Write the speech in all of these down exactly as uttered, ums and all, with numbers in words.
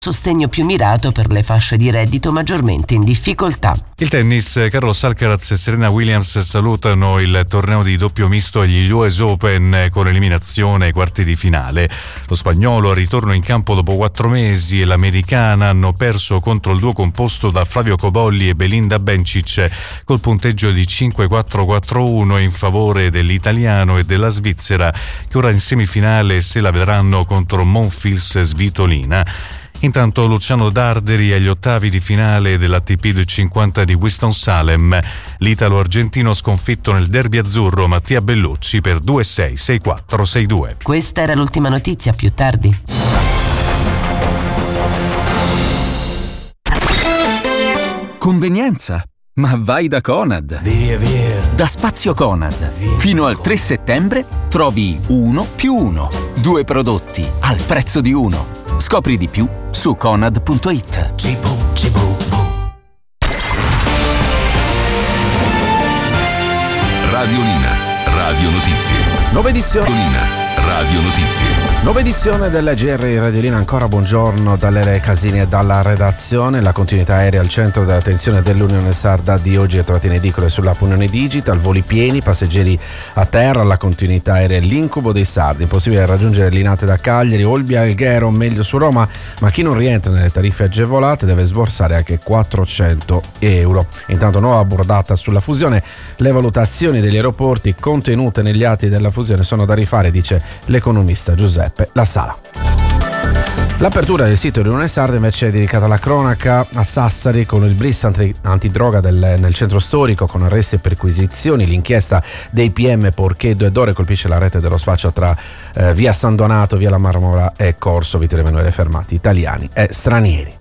sostegno più mirato per le fasce di reddito maggiormente in difficoltà. Il tennis, Carlos Alcaraz e Serena Williams salutano il torneo di doppio misto agli U S Open con eliminazione ai quarti di finale. Lo spagnolo al ritorno in campo dopo quattro mesi e l'americana hanno perso contro il duo composto da Flavio Cobolli e Belinda Bencic col punteggio di cinque quattro quattro uno in favore dell'italiano e della Svizzera, che ora in semifinale se la vedranno contro Monfils Svitolina. Intanto Luciano Darderi agli ottavi di finale dell'A T P duecentocinquanta di Winston-Salem. L'italo-argentino sconfitto nel derby azzurro Mattia Bellucci per due sei, sei quattro, sei due. Questa era l'ultima notizia, più tardi. Convenienza? Ma vai da Conad! Via, via! Da Spazio Conad. Via. Fino al tre settembre trovi uno più uno. Due prodotti al prezzo di uno. Scopri di più su conad punto it. Cibo, cibo, Radiolina, Radio Notizie. Nuova edizione. Radiolina, Radio Notizie. Nuova edizione della G R Radiolina, ancora buongiorno dalle Casini e dalla redazione. La continuità aerea al centro dell'attenzione dell'Unione Sarda di oggi è trovata in edicole sulla Unione Digital, voli pieni, passeggeri a terra, la continuità aerea è l'incubo dei sardi, impossibile raggiungere Linate da Cagliari, Olbia, Alghero, meglio su Roma, ma chi non rientra nelle tariffe agevolate deve sborsare anche quattrocento euro. Intanto nuova bordata sulla fusione, le valutazioni degli aeroporti contenute negli atti della fusione sono da rifare, dice l'economista Giuseppe La Sala. L'apertura del sito di Unione Sarda invece è dedicata alla cronaca a Sassari con il bris antidroga del, nel centro storico con arresti e perquisizioni. L'inchiesta dei P M Porchedo e Dore colpisce la rete dello spaccio tra eh, via San Donato, via La Marmora e Corso Vittorio Emanuele Fermati, italiani e stranieri.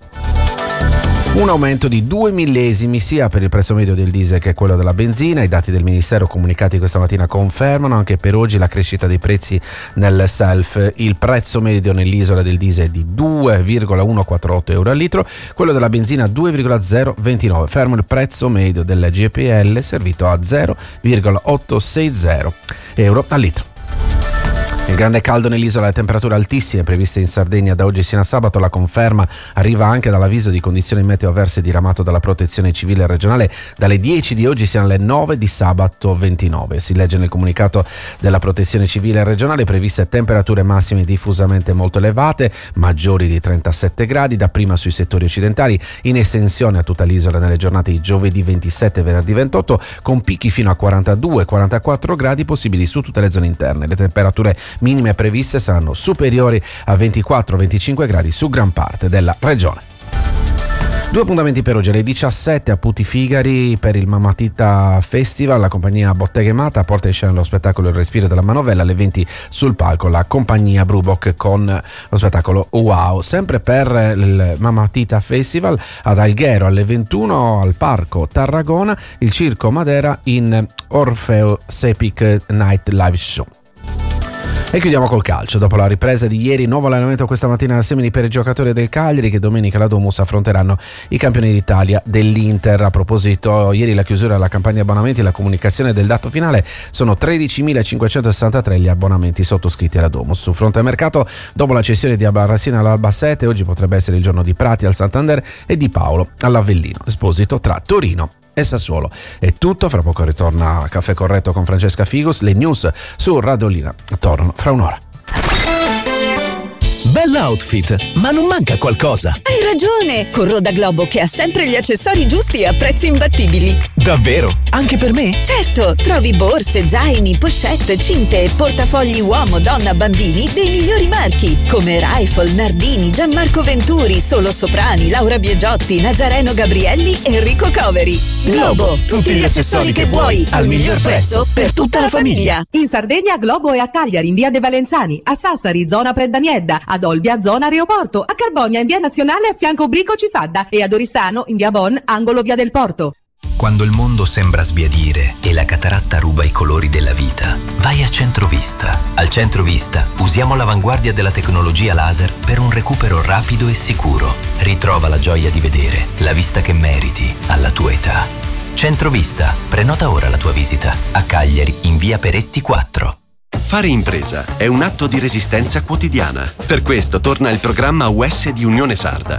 Un aumento di due millesimi sia per il prezzo medio del diesel che quello della benzina. I dati del Ministero comunicati questa mattina confermano anche per oggi la crescita dei prezzi nel self. Il prezzo medio nell'isola del diesel è di due virgola centoquarantotto euro al litro, quello della benzina due virgola zero ventinove. Fermo il prezzo medio del G P L servito a zero virgola ottocentosessanta euro al litro. Il grande caldo nell'isola, le temperature altissime previste in Sardegna da oggi sino a sabato. La conferma arriva anche dall'avviso di condizioni meteo avverse diramato dalla Protezione Civile regionale dalle dieci di oggi sino alle nove di sabato ventinove. Si legge nel comunicato della Protezione Civile regionale previste temperature massime diffusamente molto elevate, maggiori di trentasette gradi, dapprima sui settori occidentali, in estensione a tutta l'isola nelle giornate di giovedì ventisette e venerdì ventotto, con picchi fino a quarantadue quarantaquattro gradi possibili su tutte le zone interne. Le temperature minime previste saranno superiori a ventiquattro venticinque gradi su gran parte della regione. Due appuntamenti per oggi: alle diciassette a Puti Figari per il Mamatita Festival, la compagnia Botteghe Mata porta in scena lo spettacolo Il Respiro della Manovella. Alle venti sul palco la compagnia Brubok con lo spettacolo Wow. Sempre per il Mamatita Festival ad Alghero alle ventuno al Parco Tarragona il Circo Madera in Orfeo Sepic Night Live Show. E chiudiamo col calcio. Dopo la ripresa di ieri, nuovo allenamento questa mattina a Semini per i giocatori del Cagliari che domenica alla Domus affronteranno i campioni d'Italia dell'Inter. A proposito, ieri la chiusura della campagna abbonamenti e la comunicazione del dato finale, sono tredicimilacinquecentosessantatré gli abbonamenti sottoscritti alla Domus. Sul fronte mercato, dopo la cessione di Abarrasina all'Albacete, oggi potrebbe essere il giorno di Prati al Santander e di Paolo all'Avellino. Esposito tra Torino e Sassuolo. È tutto, fra poco ritorna Caffè Corretto con Francesca Figus. Le news su Radiolina tornano fra un'ora. Bell'outfit, ma non manca qualcosa. Hai ragione! Corro da Globo che ha sempre gli accessori giusti a prezzi imbattibili. Davvero? Anche per me? Certo, trovi borse, zaini, pochette, cinte e portafogli uomo, donna, bambini dei migliori marchi come Rifle, Nardini, Gianmarco Venturi, Solo Soprani, Laura Biagiotti, Nazareno Gabrielli e Enrico Coveri. Globo, tutti gli accessori che vuoi al miglior prezzo per tutta la famiglia. In Sardegna Globo è a Cagliari in via De Valenzani, a Sassari zona Preddaniedda, ad Olbia zona Aeroporto, a Carbonia in via Nazionale a fianco Brico Cifadda e ad Oristano in via Bon angolo via del Porto. Quando il mondo sembra sbiadire e la cataratta ruba i colori della vita, vai a Centrovista. Al Centrovista usiamo l'avanguardia della tecnologia laser per un recupero rapido e sicuro. Ritrova la gioia di vedere, la vista che meriti alla tua età. Centrovista, prenota ora la tua visita a Cagliari in via Peretti quattro. Fare impresa è un atto di resistenza quotidiana. Per questo torna il programma U S di Unione Sarda,